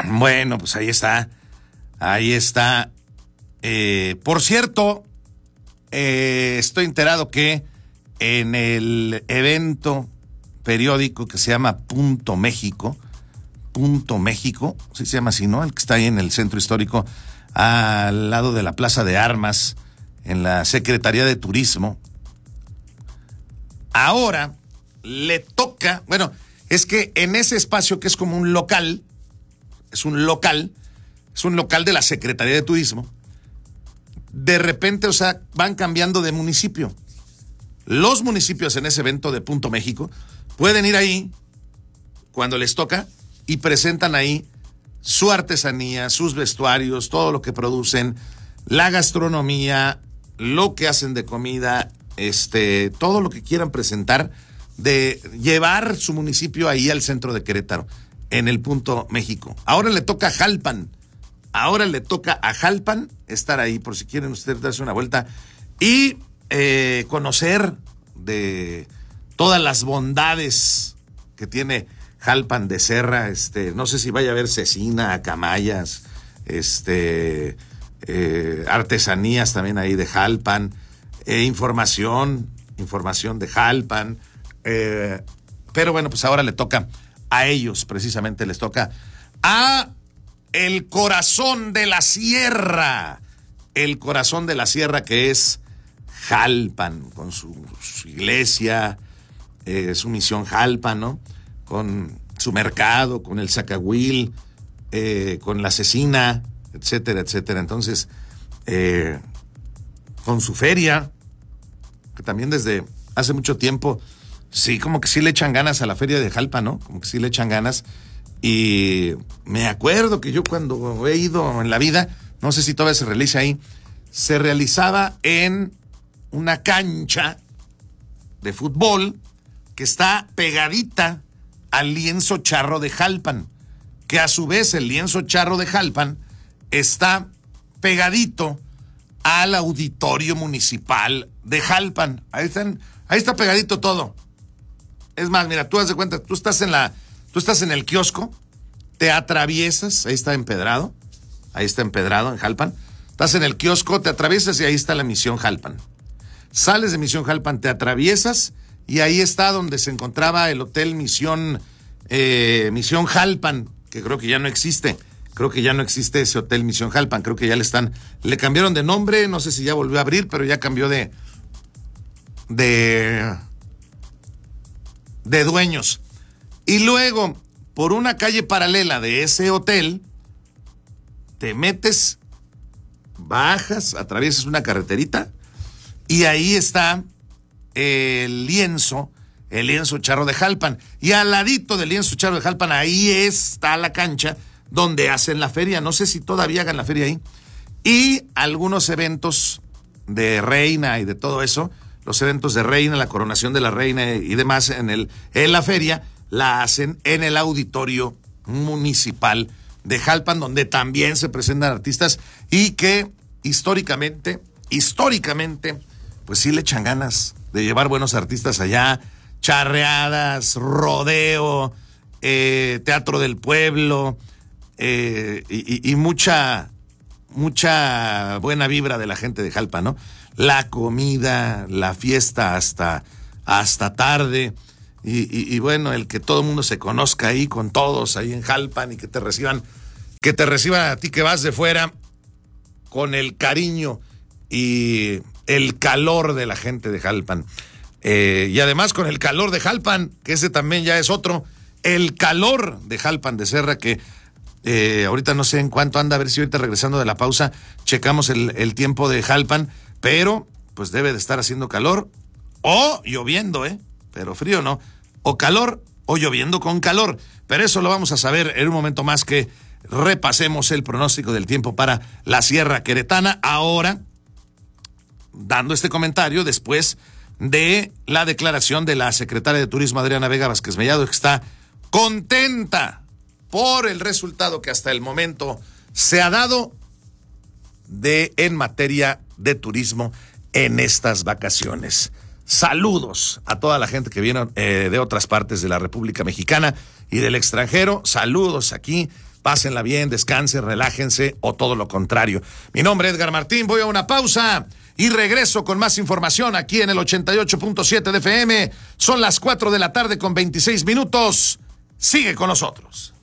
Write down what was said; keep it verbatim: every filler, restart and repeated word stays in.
Bueno, pues ahí está. Ahí está. Eh, por cierto, eh, estoy enterado que en el evento periódico que se llama Punto México, Punto México, sí se llama así, ¿no? El que está ahí en el centro histórico, al lado de la Plaza de Armas, en la Secretaría de Turismo. Ahora le toca, bueno, es que en ese espacio que es como un local, es un local, es un local de la Secretaría de Turismo, de repente, o sea, van cambiando de municipio. Los municipios en ese evento de Punto México pueden ir ahí cuando les toca y presentan ahí su artesanía, sus vestuarios, todo lo que producen, la gastronomía, lo que hacen de comida, este, todo lo que quieran presentar, de llevar su municipio ahí al centro de Querétaro, en el Punto México. Ahora le toca a Jalpan, ahora le toca a Jalpan estar ahí, por si quieren ustedes darse una vuelta y eh, conocer de todas las bondades que tiene Jalpan de Serra. Este, no sé si vaya a haber cecina, acamayas, este, eh, artesanías también ahí de Jalpan, eh, información, información de Jalpan, eh, pero bueno, pues ahora le toca a ellos, precisamente les toca a el corazón de la sierra, el corazón de la sierra que es Jalpan, con su, su iglesia, eh, su misión Jalpan, ¿no? Con su mercado, con el zacahuil, eh, con la cecina, etcétera, etcétera. Entonces, eh, con su feria, que también desde hace mucho tiempo, sí, como que sí le echan ganas a la feria de Jalpan, ¿no? Como que sí le echan ganas. Y me acuerdo que yo cuando he ido en la vida, no sé si todavía se realiza ahí, se realizaba en una cancha de fútbol que está pegadita al lienzo charro de Jalpan, que a su vez el lienzo charro de Jalpan está pegadito al auditorio municipal de Jalpan. Ahí están, ahí está pegadito todo. Es más, mira, tú haz de cuenta, tú estás en la, tú estás en el kiosco, te atraviesas, ahí está empedrado, ahí está empedrado en Jalpan, estás en el kiosco, te atraviesas y ahí está la misión Jalpan. Sales de misión Jalpan, te atraviesas y ahí está donde se encontraba el hotel Misión, eh, Misión Jalpan, que creo que ya no existe. Creo que ya no existe ese hotel Misión Jalpan, creo que ya le están, le cambiaron de nombre, no sé si ya volvió a abrir, pero ya cambió de, de, de dueños. Y luego, por una calle paralela de ese hotel, te metes, bajas, atraviesas una carreterita, y ahí está el lienzo, el lienzo charro de Jalpan. Y al ladito del lienzo charro de Jalpan, ahí está la cancha donde hacen la feria. No sé si todavía hagan la feria ahí. Y algunos eventos de reina y de todo eso, los eventos de reina, la coronación de la reina y demás en, el, en la feria, la hacen en el auditorio municipal de Jalpan, donde también se presentan artistas y que históricamente, históricamente, pues sí le echan ganas de llevar buenos artistas allá, charreadas, rodeo, eh, teatro del pueblo, eh, y, y mucha, mucha buena vibra de la gente de Jalpan, ¿no? La comida, la fiesta hasta, hasta tarde, y, y, y bueno, el que todo el mundo se conozca ahí con todos ahí en Jalpan y que te reciban, que te reciban a ti que vas de fuera con el cariño y el calor de la gente de Jalpan. Eh, y además con el calor de Jalpan, que ese también ya es otro, el calor de Jalpan de Serra, que eh, ahorita no sé en cuánto anda, a ver si ahorita regresando de la pausa checamos el, el tiempo de Jalpan, pero pues debe de estar haciendo calor o lloviendo, ¿eh? Pero frío no, o calor o lloviendo con calor, pero eso lo vamos a saber en un momento más que repasemos el pronóstico del tiempo para la Sierra Queretana, ahora dando este comentario después de la declaración de la secretaria de Turismo, Adriana Vega Vázquez Mellado, que está contenta por el resultado que hasta el momento se ha dado de en materia de turismo en estas vacaciones. Saludos a toda la gente que viene eh, de otras partes de la República Mexicana y del extranjero. Saludos aquí Pásenla bien, descansen, relájense o todo lo contrario. Mi nombre es Edgar Martín, voy a una pausa y regreso con más información aquí en el ochenta y ocho punto siete de F M. Son las cuatro de la tarde con veintiséis minutos. Sigue con nosotros.